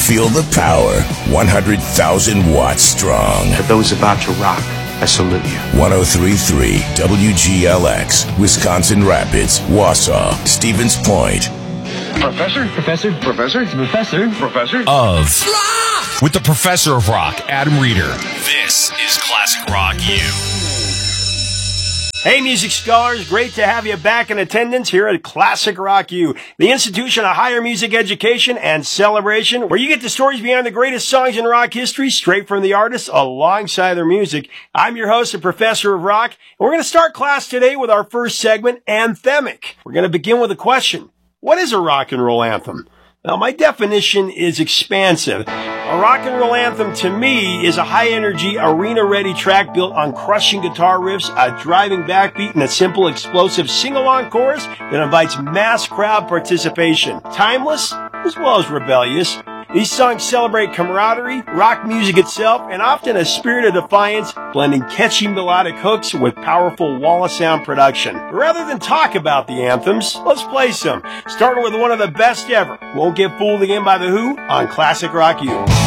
Feel the power. 100,000 watts strong. For those about to rock, I salute you. 103.3 WGLX, Wisconsin Rapids, Wausau, Stevens Point. Professor Of rock! With the Professor of Rock, Adam Reeder. This is Classic Rock U. Hey, music scholars, great to have you back in attendance here at Classic Rock U, the institution of higher music education and celebration, where you get the stories behind the greatest songs in rock history straight from the artists alongside their music. I'm your host, the Professor of Rock, and we're going to start class today with our first segment, Anthemic. We're going to begin with a question. What is a rock and roll anthem? Now, my definition is expansive. A rock and roll anthem to me is a high-energy, arena-ready track built on crushing guitar riffs, a driving backbeat, and a simple, explosive sing-along chorus that invites mass crowd participation. Timeless as well as rebellious. These songs celebrate camaraderie, rock music itself, and often a spirit of defiance, blending catchy melodic hooks with powerful wall of sound production. Rather than talk about the anthems, let's play some, starting with one of the best ever. Won't Get Fooled Again by The Who on Classic Rock U.